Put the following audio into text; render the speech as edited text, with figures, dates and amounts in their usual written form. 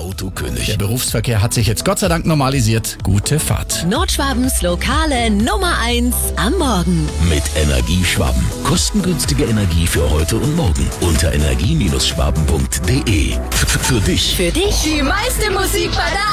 Autokönig. Der Berufsverkehr hat sich jetzt Gott sei Dank normalisiert. Gute Fahrt. Nordschwabens lokale Nummer 1 am Morgen. Mit Energieschwaben. Kostengünstige Energie für heute und morgen. Unter energie-schwaben.de. Für dich. Für dich die meiste Musik bei der